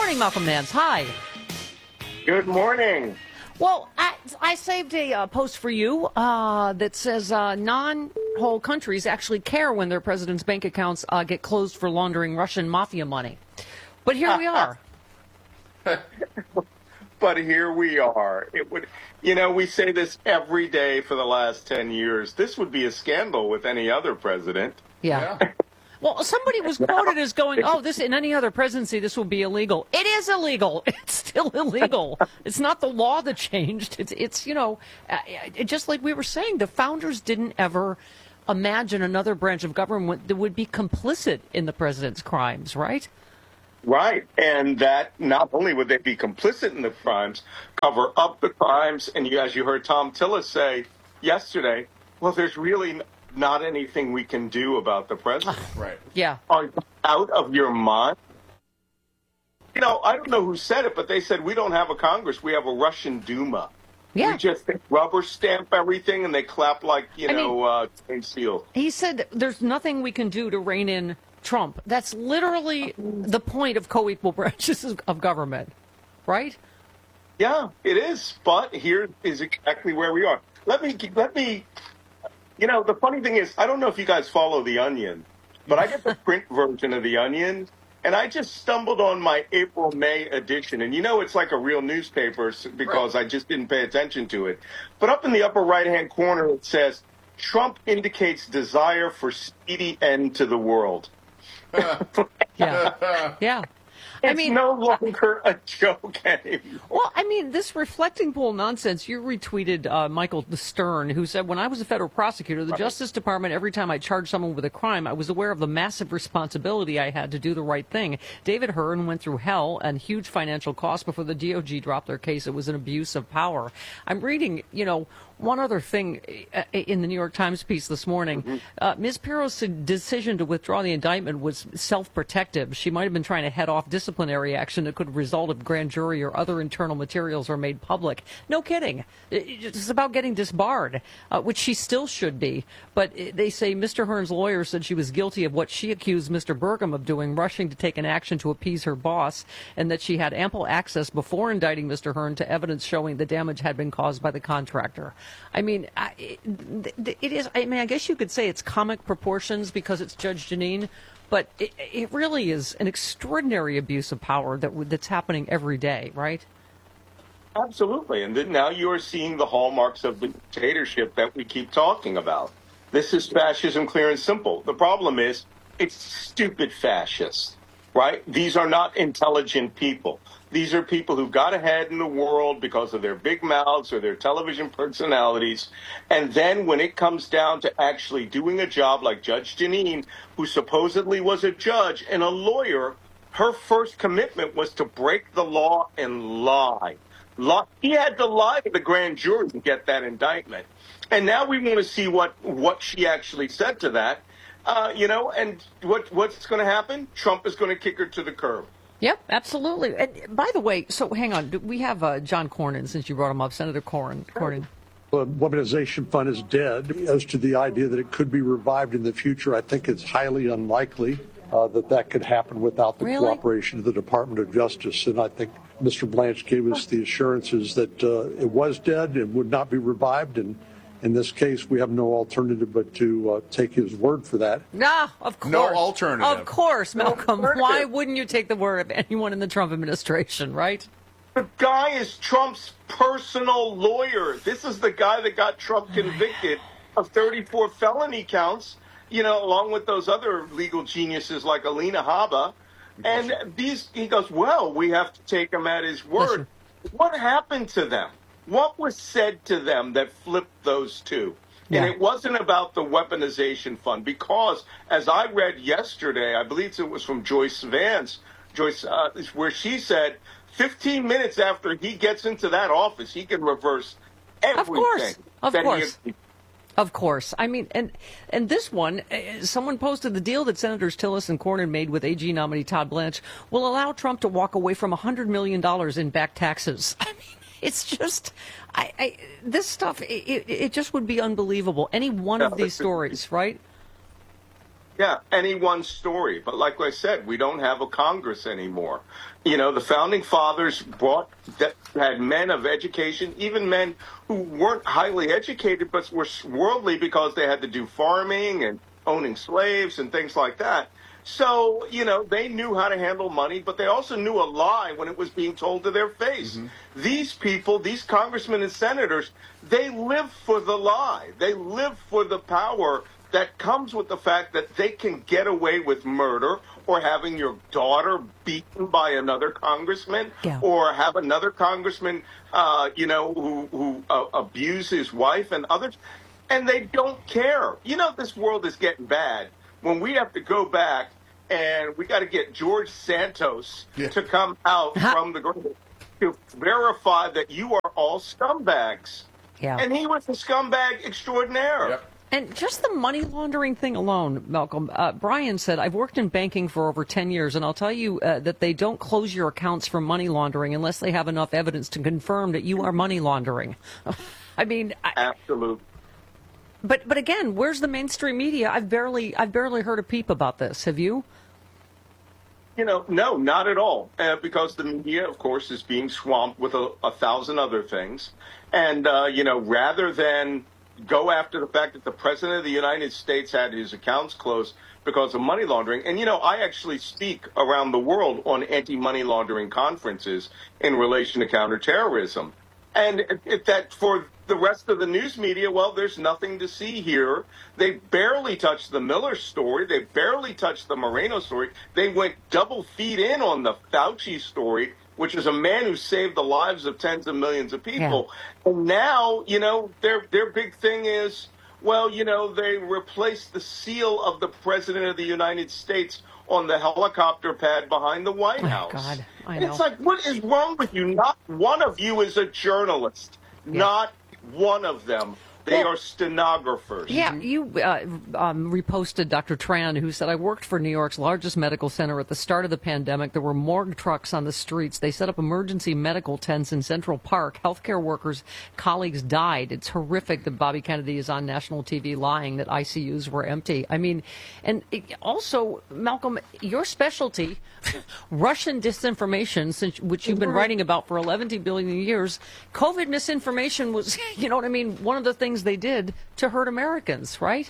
morning, Malcolm Nance. Hi. Good morning. Well, I saved a post for you that says non-whole countries actually care when their president's bank accounts get closed for laundering Russian mafia money. But here we are. But here we are. It would, we say this every day for the last 10 years. This would be a scandal with any other president. Yeah. Well, somebody was quoted as going, this in any other presidency, this would be illegal. It is illegal. It's still illegal. It's not the law that changed. It's just like we were saying, the founders didn't ever imagine another branch of government that would be complicit in the president's crimes, right? Right. And that not only would they be complicit in the crimes, cover up the crimes. And as you heard Tom Tillis say yesterday, well, there's really not anything we can do about the president. Right. Yeah. Are you out of your mind? I don't know who said it, but they said we don't have a Congress. We have a Russian Duma. Yeah. We just rubber stamp everything and they clap like, trained seal. He said there's nothing we can do to rein in Trump. That's literally the point of co-equal branches of government, right? Yeah, it is. But here is exactly where we are. Let me. The funny thing is, I don't know if you guys follow The Onion, but I get the print version of The Onion, and I just stumbled on my April-May edition. And it's like a real newspaper because I just didn't pay attention to it. But up in the upper right-hand corner, it says, Trump indicates desire for speedy end to the world. Yeah. Yeah. It's no longer a joke anymore. Well, this reflecting pool nonsense, you retweeted Michael Stern, who said, when I was a federal prosecutor, the Justice Department, every time I charged someone with a crime, I was aware of the massive responsibility I had to do the right thing. David Hearn went through hell and huge financial costs before the DOJ dropped their case. It was an abuse of power. I'm reading, one other thing in the New York Times piece this morning. Ms. Pirro's decision to withdraw the indictment was self-protective. She might have been trying to head off disciplinary action that could result if grand jury or other internal materials are made public. No kidding. It's about getting disbarred, which she still should be. But they say Mr. Hearn's lawyer said she was guilty of what she accused Mr. Burgum of doing, rushing to take an action to appease her boss, and that she had ample access before indicting Mr. Hearn to evidence showing the damage had been caused by the contractor. It is. I guess you could say it's comic proportions because it's Judge Jeanine, but it really is an extraordinary abuse of power that's happening every day, right? Absolutely. And now you are seeing the hallmarks of the dictatorship that we keep talking about. This is fascism, clear and simple. The problem is it's stupid fascists, right? These are not intelligent people. These are people who got ahead in the world because of their big mouths or their television personalities. And then when it comes down to actually doing a job like Judge Jeanine, who supposedly was a judge and a lawyer, her first commitment was to break the law and lie. He had to lie to the grand jury to get that indictment. And now we want to see what she actually said to that. And what's going to happen? Trump is going to kick her to the curb. Yep, absolutely. And by the way, so hang on. We have John Cornyn, since you brought him up, Senator Cornyn. The weaponization fund is dead. As to the idea that it could be revived in the future, I think it's highly unlikely that could happen without the cooperation of the Department of Justice. And I think Mr. Blanche gave us the assurances that it was dead and would not be revived. And in this case, we have no alternative but to take his word for that. No, of course. No alternative. Of course, Malcolm. Why wouldn't you take the word of anyone in the Trump administration, right? The guy is Trump's personal lawyer. This is the guy that got Trump convicted of 34 felony counts, along with those other legal geniuses like Alina Habba. And he goes, well, we have to take him at his word. What happened to them? What was said to them that flipped those two? And it wasn't about the weaponization fund because, as I read yesterday, I believe it was from Joyce Vance, where she said 15 minutes after he gets into that office, he can reverse everything. Of course. Of course. And this one, someone posted the deal that Senators Tillis and Cornyn made with AG nominee Todd Blanche will allow Trump to walk away from $100 million in back taxes. It's just, this stuff, it just would be unbelievable. Any one of these stories, right? Yeah, any one story. But like I said, we don't have a Congress anymore. You know, the founding fathers had men of education, even men who weren't highly educated but were worldly because they had to do farming and owning slaves and things like that. So, you know, they knew how to handle money, but they also knew a lie when it was being told to their face. These people, these congressmen and senators, they live for the lie. They live for the power that comes with the fact that they can get away with murder or having your daughter beaten by another congressman or have another congressman, who abuse his wife and others. And they don't care. You know, this world is getting bad when we have to go back and we got to get George Santos to come out from the grave to verify that you are all scumbags. Yeah. And he was a scumbag extraordinaire. Yep. And just the money laundering thing alone, Malcolm, Brian said, I've worked in banking for over 10 years, and I'll tell you that they don't close your accounts for money laundering unless they have enough evidence to confirm that you are money laundering. I mean... Absolutely. But again, where's the mainstream media? I've barely heard a peep about this. Have you? You know, no, not at all. Because the media, of course, is being swamped with a thousand other things. And, rather than go after the fact that the president of the United States had his accounts closed because of money laundering. And, I actually speak around the world on anti-money laundering conferences in relation to counterterrorism. And that for the rest of the news media, well, there's nothing to see here. They barely touched the Miller story. They barely touched the Moreno story. They went double feet in on the Fauci story, which is a man who saved the lives of tens of millions of people. Yeah. And now, their big thing is, well, they replaced the seal of the president of the United States on the helicopter pad behind the White House. God, I know. It's like, what is wrong with you? Not one of you is a journalist. Yeah. Not one of them. They are stenographers. Yeah, you reposted Dr. Tran, who said, I worked for New York's largest medical center at the start of the pandemic. There were morgue trucks on the streets. They set up emergency medical tents in Central Park. Healthcare workers, colleagues died. It's horrific that Bobby Kennedy is on national TV lying that ICUs were empty. I mean, and also, Malcolm, your specialty, Russian disinformation, which you've been writing about for 11 billion years, COVID misinformation was, one of the things they did to hurt Americans, right?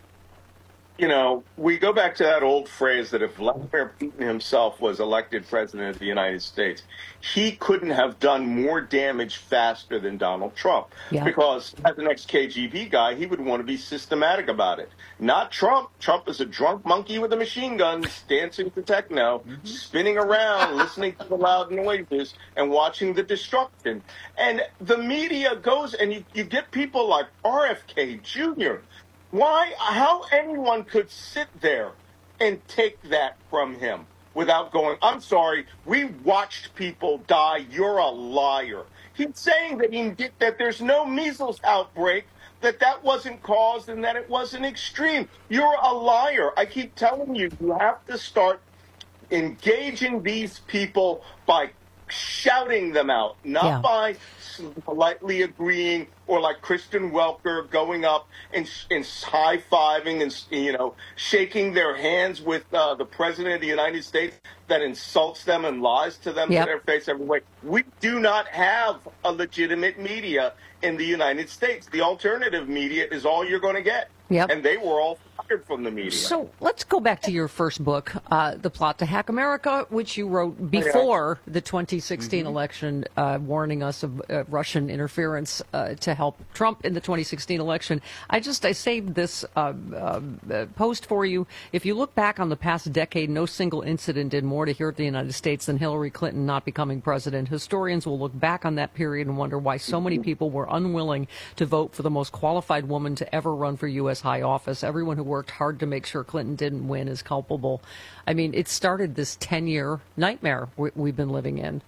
We go back to that old phrase that if Vladimir Putin himself was elected president of the United States, he couldn't have done more damage faster than Donald Trump. Yeah. Because as an ex-KGB guy, he would want to be systematic about it. Not Trump. Trump is a drunk monkey with a machine gun dancing to techno, spinning around, listening to the loud noises, and watching the destruction. And the media goes, and you get people like RFK Jr., how anyone could sit there and take that from him without going, I'm sorry, we watched people die, you're a liar. He's saying that there's no measles outbreak, that wasn't caused and that it wasn't extreme. You're a liar. I keep telling you, you have to start engaging these people by shouting them out, not by politely agreeing or like Kristen Welker going up and high-fiving and, shaking their hands with the president of the United States that insults them and lies to them to their face every way. We do not have a legitimate media in the United States. The alternative media is all you're going to get. Yep. And they were all fired from the media. So let's go back to your first book, The Plot to Hack America, which you wrote before the 2016 election, warning us of Russian interference to help Trump in the 2016 election. I saved this post for you. If you look back on the past decade, no single incident did more to hurt the United States than Hillary Clinton not becoming president. Historians will look back on that period and wonder why so many people were unwilling to vote for the most qualified woman to ever run for U.S. high office. Everyone who worked hard to make sure Clinton didn't win is culpable. I mean, it started this 10-year nightmare we've been living in.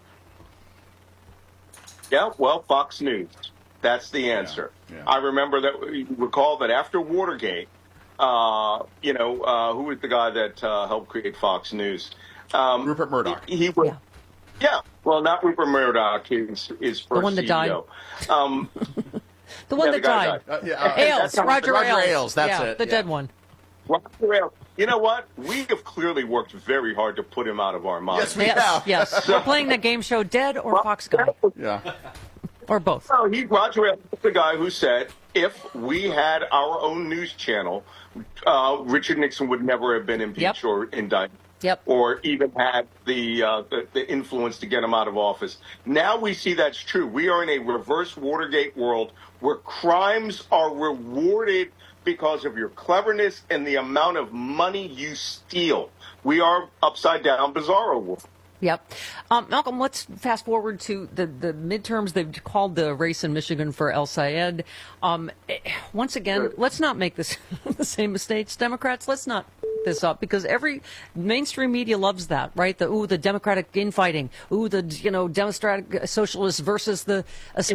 Yeah, well, Fox News. That's the answer. Yeah. I recall that after Watergate, who was the guy that helped create Fox News? Rupert Murdoch. Well, not Rupert Murdoch. His first the one that CEO. Died. The one that died. Ailes, Roger Ailes. That's it. The dead one. Roger Ailes. You know what? We have clearly worked very hard to put him out of our minds. Yes, we have. Yes. We're playing the game show Dead or Fox Guy. Yeah. Or both. Well, Roger Ailes was the guy who said if we had our own news channel, Richard Nixon would never have been impeached or indicted. Yep. Or even had the influence to get him out of office. Now we see that's true. We are in a reverse Watergate world where crimes are rewarded because of your cleverness and the amount of money you steal. We are upside down bizarro world. Yep. Malcolm, let's fast forward to the midterms. They've called the race in Michigan for El Sayed. Once again, let's not make this the same mistakes. Democrats, let's not this up, because every mainstream media loves that, right? The Democratic infighting. The Democratic socialists versus the